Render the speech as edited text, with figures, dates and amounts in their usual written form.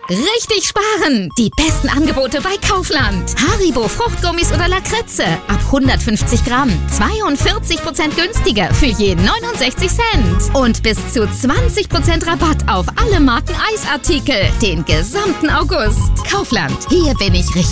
Richtig sparen! Die besten Angebote bei Kaufland. Haribo Fruchtgummis oder Lakritze. Ab 150 Gramm. 42% günstiger für je 69 Cent. Und bis zu 20% Rabatt auf alle Marken Eisartikel. Den gesamten August. Kaufland. Hier bin ich richtig.